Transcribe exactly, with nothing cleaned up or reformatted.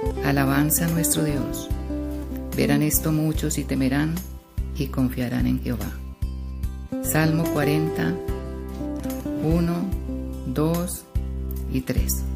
Alabanza a nuestro Dios. Verán esto muchos y temerán y confiarán en Jehová. Salmo cuarenta, uno, dos y tres.